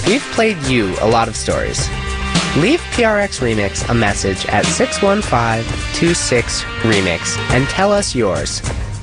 We've played you a lot of stories. Leave PRX Remix a message at 615-26-REMIX and tell us yours.